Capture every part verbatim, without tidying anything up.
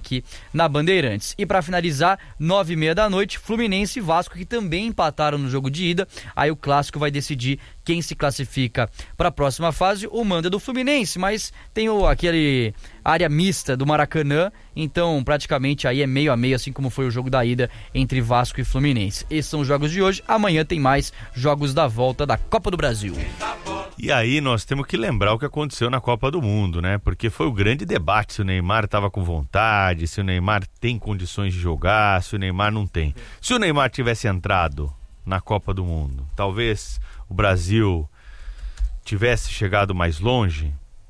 aqui na Bandeirantes. E para finalizar, nove e meia da noite, Fluminense e Vasco, que também empataram no jogo de ida. Aí o clássico vai decidir quem se classifica para a próxima fase. O mando é do Fluminense, mas tem o, aquele área mista do Maracanã, então praticamente aí é meio a meio, assim como foi o jogo da ida entre Vasco e Fluminense. Esses são os jogos de hoje. Amanhã tem mais jogos da volta da Copa do Brasil. E aí nós temos que lembrar o que aconteceu na Copa do Mundo, né? Porque foi o grande debate se o Neymar estava com vontade, se o Neymar tem condições de jogar, se o Neymar não tem. Se o Neymar tivesse entrado na Copa do Mundo, talvez o Brasil tivesse chegado mais longe,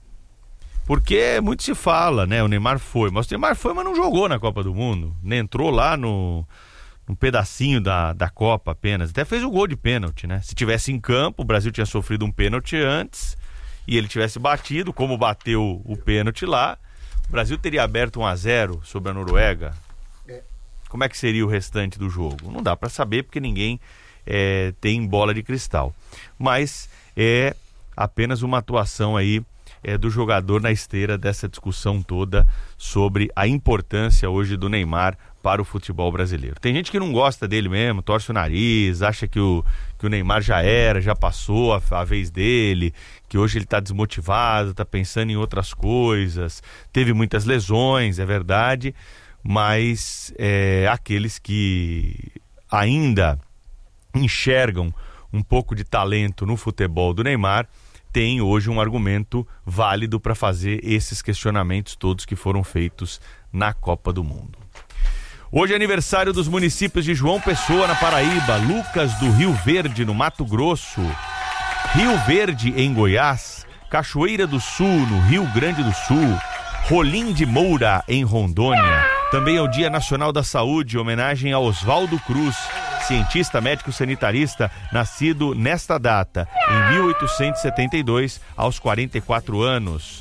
porque muito se fala, né? O Neymar foi, mas o Neymar foi, mas não jogou na Copa do Mundo, nem entrou lá no... um pedacinho da, da Copa apenas, até fez o gol de pênalti, né? Se tivesse em campo, o Brasil tinha sofrido um pênalti antes e ele tivesse batido, como bateu o pênalti lá, o Brasil teria aberto um a zero sobre a Noruega. Como é que seria o restante do jogo? Não dá para saber, porque ninguém é, tem bola de cristal, mas é apenas uma atuação aí é, do jogador na esteira dessa discussão toda sobre a importância hoje do Neymar para o futebol brasileiro. Tem gente que não gosta dele mesmo, torce o nariz, acha que o, que o Neymar já era, já passou a, a vez dele, que hoje ele está desmotivado, está pensando em outras coisas, teve muitas lesões, é verdade, mas é, aqueles que ainda enxergam um pouco de talento no futebol do Neymar têm hoje um argumento válido para fazer esses questionamentos todos que foram feitos na Copa do Mundo. Hoje é aniversário dos municípios de João Pessoa, na Paraíba, Lucas do Rio Verde, no Mato Grosso, Rio Verde, em Goiás, Cachoeira do Sul, no Rio Grande do Sul, Rolim de Moura, em Rondônia. Também é o Dia Nacional da Saúde, homenagem a Oswaldo Cruz, cientista médico sanitarista, nascido nesta data, em mil oitocentos e setenta e dois, aos quarenta e quatro anos.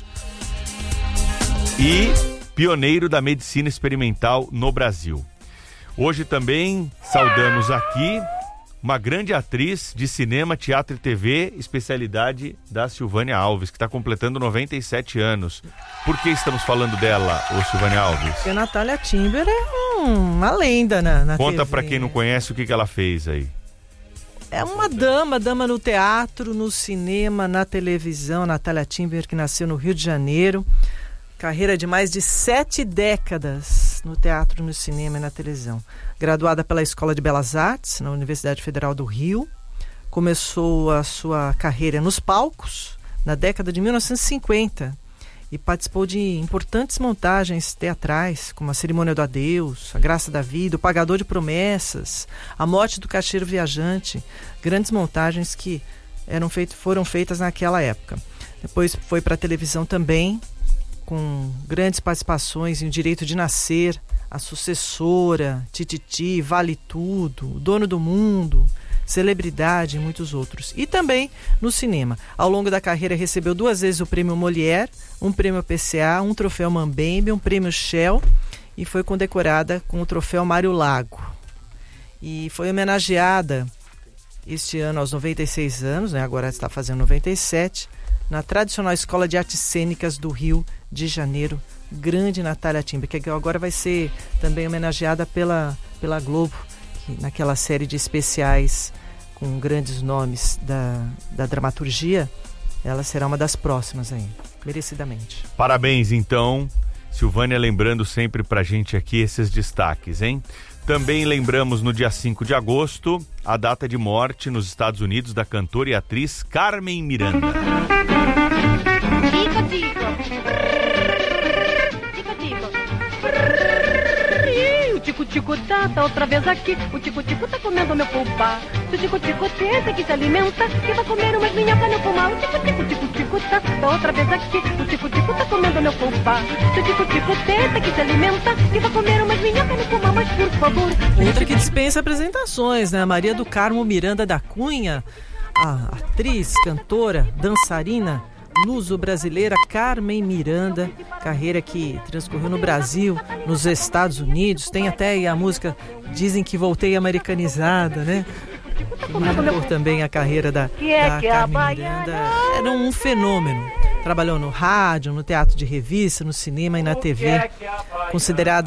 E pioneiro da medicina experimental no Brasil. Hoje também saudamos aqui uma grande atriz de cinema, teatro e T V, especialidade da Silvânia Alves, que está completando noventa e sete anos. Por que estamos falando dela, ô Silvânia Alves? Porque a Natália Timber é um, uma lenda na, na Conta T V. Para quem não conhece o que, que ela fez aí. É uma dama, dama no teatro, no cinema, na televisão. Natália Timber, que nasceu no Rio de Janeiro. Carreira de mais de sete décadas no teatro, no cinema e na televisão. Graduada pela Escola de Belas Artes, na Universidade Federal do Rio. Começou a sua carreira nos palcos na década de mil novecentos e cinquenta e participou de importantes montagens teatrais, como A Cerimônia do Adeus, A Graça da Vida, O Pagador de Promessas, A Morte do Caixeiro Viajante. Grandes montagens que eram feito, foram feitas naquela época. Depois foi para a televisão também, com grandes participações em O Direito de Nascer, A Sucessora, Tititi, Vale Tudo, O Dono do Mundo, Celebridade e muitos outros. E também no cinema. Ao longo da carreira recebeu duas vezes o prêmio Molière, um prêmio P C A, um troféu Mambembe, um prêmio Shell e foi condecorada com o troféu Mário Lago. E foi homenageada este ano aos noventa e seis anos, né? Agora está fazendo noventa e sete, na tradicional Escola de Artes Cênicas do Rio de Janeiro, grande Natália Timber, que agora vai ser também homenageada pela, pela Globo, que, naquela série de especiais com grandes nomes da, da dramaturgia, ela será uma das próximas aí, merecidamente. Parabéns, então, Silvânia, lembrando sempre pra gente aqui esses destaques, hein? Também lembramos no dia cinco de agosto a data de morte nos Estados Unidos da cantora e atriz Carmen Miranda. Tico, tico. Tico, tico. O tico-tico tá, tá outra vez aqui. O tico-tico tá comendo meu fubá. Se o tico-tico tenta que se alimenta, que vai comer umas minhocas no fumar. O tico-tico, tico-tico tá, tá outra vez aqui. O tico-tico tá comendo meu fubá. Se o tico-tico tenta que se alimenta, que vai comer umas minhocas no fumar. Mas por favor... Outra que dispensa apresentações, né? Maria do Carmo Miranda da Cunha, a atriz, cantora, dançarina, luso-brasileira Carmen Miranda, carreira que transcorreu no Brasil, nos Estados Unidos, tem até aí a música Dizem que Voltei Americanizada, né? Que marcou também a carreira da, da Carmen Miranda. Era um fenômeno. Trabalhou no rádio, no teatro de revista, no cinema e na T V, considerada